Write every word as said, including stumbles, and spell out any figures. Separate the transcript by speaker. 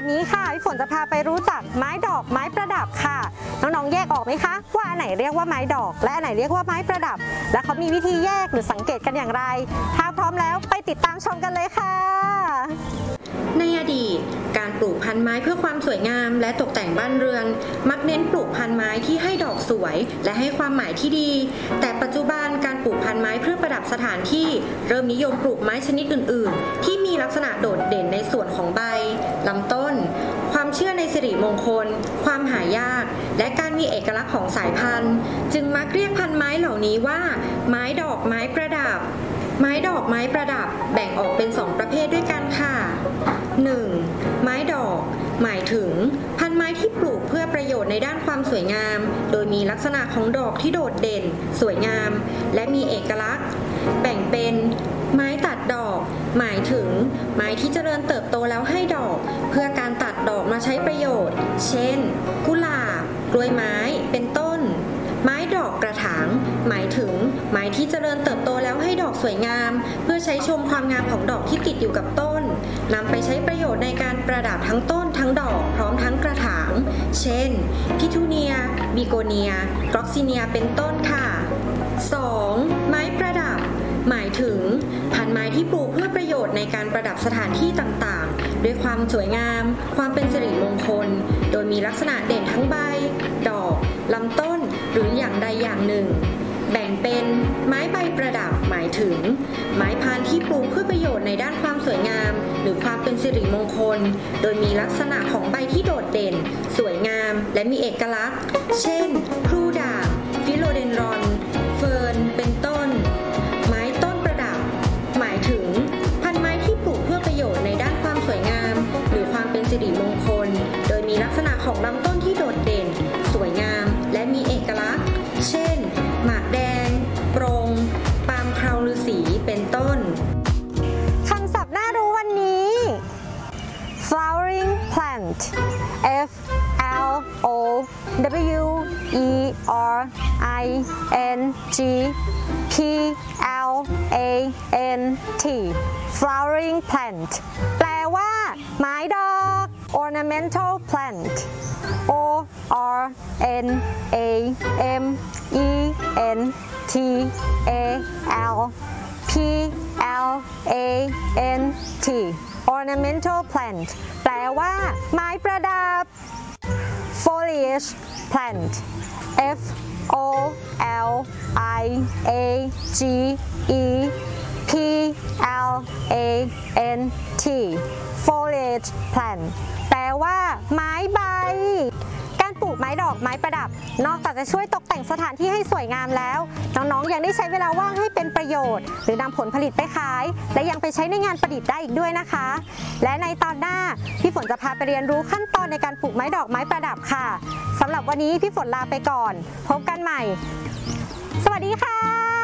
Speaker 1: นี้ค่ะพี่ฝนจะพาไปรู้จักไม้ดอกไม้ประดับค่ะน้องๆแยกออกไหมคะว่าอันไหนเรียกว่าไม้ดอกและอันไหนเรียกว่าไม้ประดับและเขามีวิธีแยกหรือสังเกตกันอย่างไรถ้าพร้อมแล้วไปติดตามชมกันเลยค่ะ
Speaker 2: ในอดีตการปลูกพันธุ์ไม้เพื่อความสวยงามและตกแต่งบ้านเรือนมักเน้นปลูกพันธุ์ไม้ที่ให้ดอกสวยและให้ความหมายที่ดีแต่ปัจจุบันการปลูกพันธุ์ไม้เพื่อประดับสถานที่เริ่มนิยมปลูกไม้ชนิดอื่นๆที่มีลักษณะโดดเด่นในส่วนของใบลำต้นความเชื่อในสิริมงคลความหายากและการมีเอกลักษณ์ของสายพันธุ์จึงมักเรียกพันธุ์ไม้เหล่านี้ว่าไม้ดอกไม้ประดับไม้ดอกไม้ประดับแบ่งออกเป็นสองประเภทด้วยกันค่ะหนึ่งไม้ดอกหมายถึงพันธุ์ไม้ที่ปลูกเพื่อประโยชน์ในด้านความสวยงามโดยมีลักษณะของดอกที่โดดเด่นสวยงามและมีเอกลักษณ์แบ่งเป็นไม้ตัดดอกหมายถึงไม้ที่เจริญเติบโตแล้วให้ดอกเพื่อการตัดดอกมาใช้ประโยชน์เช่นกุหลาบกล้วยไม้เป็นต้นไม้ดอกกระถางหมายถึงไม้ที่เจริญเติบโตแล้วให้ดอกสวยงามเพื่อใช้ชมความงามของดอกที่ติดอยู่กับต้นนำไปใช้ประโยชน์ในการประดับทั้งต้นทั้งดอกพร้อมทั้งกระถางเช่นพิทูเนียบิโกเนียกรอกซิเนียเป็นต้นค่ะสองไม้ประดับหมายถึงพันธุ์ไม้ที่ปลูกเพื่อประโยชน์ในการประดับสถานที่ต่างๆด้วยความสวยงามความเป็นสิริมงคลโดยมีลักษณะเด่นทั้งใบดอกลำต้นหรืออย่างใดอย่างหนึ่งแบ่งเป็นไม้ใบประดับหมายถึงไม้พันธุ์ที่ปลูกเพื่อประโยชน์ในด้านความสวยงามหรือความเป็นสิริมงคลโดยมีลักษณะของใบที่โดดเด่นสวยงามและมีเอกลักษณ์เช่นพลูด่างฟิโลเดนดรอนเฟิร์นเป็นต้นไม้ต้นประดับหมายถึงพันธุ์ไม้ที่ปลูกเพื่อประโยชน์ในด้านความสวยงามหรือความเป็นสิริมงคลโดยมีลักษณะของลำต้นที่โดดเด่นสวยงามและมีเอกลักษณ์เช่นหมากแดงโปรงปาล์มคราวฤาษีเป็นต้น
Speaker 1: คำศัพท์น่ารู้วันนี้ flowering plant F L O W E R I N G P L A N T flowering plant แปลว่าไม้ดอก ornamental plant O R N A M E N T A L P L A N T ornamental plant แปลว่าไม้ประดับ foliage plant F O L I A G E P L A N T foliage plant แปลว่าไม้ใบการปลูกไม้ดอกไม้ประดับนอกจากจะช่วยตกแต่งสถานที่ให้สวยงามแล้วน้องๆยังได้ใช้เวลาว่างให้เป็นประโยชน์หรือนำผลผลิตไปขายและยังไปใช้ในงานประดิษฐ์ได้อีกด้วยนะคะและในตอนหน้าพี่ฝนจะพาไปเรียนรู้ขั้นตอนในการปลูกไม้ดอกไม้ประดับค่ะสำหรับวันนี้พี่ฝนลาไปก่อนพบกันใหม่สวัสดีค่ะ